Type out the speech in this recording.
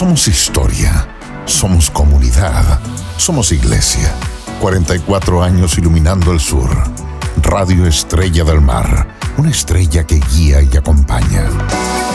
Somos historia, somos comunidad, somos iglesia. 44 años iluminando el sur. Radio Estrella del Mar, una estrella que guía y acompaña.